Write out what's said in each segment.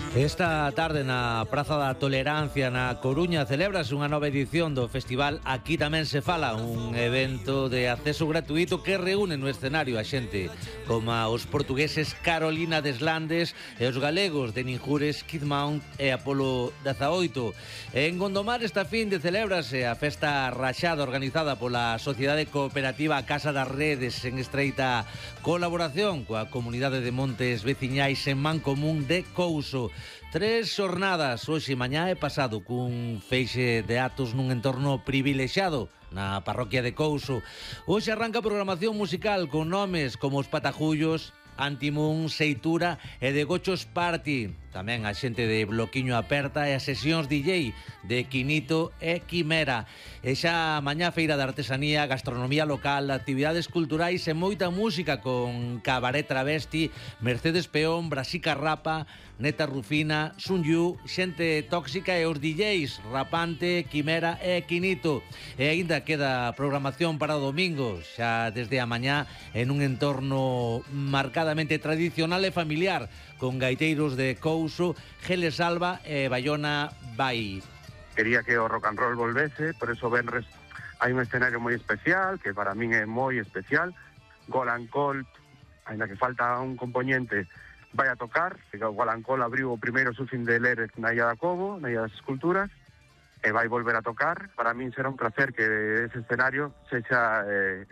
Esta tarde na Praza da Tolerancia na Coruña celébrase unha nova edición do festival Aquí tamén se fala, un evento de acceso gratuito que reúne no escenario a xente como os portugueses Carolina Deslandes e os galegos de Ninjures, Kidmount e Apolo 18. En Gondomar esta fin de celébrase a festa rachada organizada pola Sociedade Cooperativa Casa das Redes en estreita colaboración coa comunidade de montes veciñais en Mancomún de Couso. 3 xornadas, hoxe, mañá e pasado, cun feixe de actos nun entorno privilexiado na parroquia de Couso. Hoxe arranca a programación musical con nomes como os Patajullos, Antimún, Seitura e de Gochos Party. Tamén a xente de Bloquiño Aperta e as sesións DJ de Quinito e Quimera. E xa mañá feira de artesanía, gastronomía local, actividades culturais e moita música con Cabaret Travesti, Mercedes Peón, Brasica Rapa, Neta Rufina, Sun Yu, xente tóxica e os DJs Rapante, Quimera e Quinito. E aínda queda programación para o domingo, xa desde a mañá en un entorno marcadamente tradicional e familiar, con gaiteiros de Couso, Geles Alba e Bayona Bai. Quería que o rock and roll volvese, por eso venres hai un escenario moi especial, que para min é moi especial. Golan Colt, ainda que falta un componente, vai a tocar. Golan Colt abriu o primeiro surfing de Lérez na Illa da Cobo, na Illa das Esculturas, e vai volver a tocar. Para min será un placer que ese escenario sexa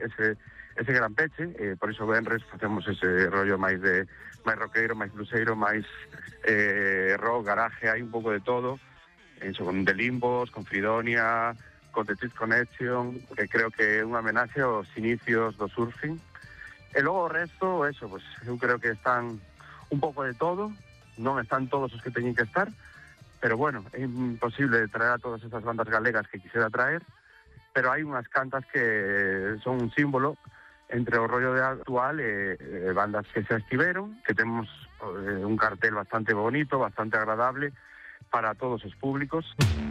ese gran peche, por iso venres facemos ese rollo máis roqueiro, máis bluseiro, máis rock, garaje, hai un pouco de todo, con The Limbos, con Fridonia, con The Tweet Connection, que creo que é unha homenaxe aos inicios do surfing. E logo o resto, pues, eu creo que están un pouco de todo, non están todos os que teñen que estar, pero bueno, é imposible traer a todas esas bandas galegas que quisera traer, pero hai unhas cantas que son un símbolo entre o rollo de actual e bandas que xa estiveron, que temos un cartel bastante bonito, bastante agradable para todos os públicos.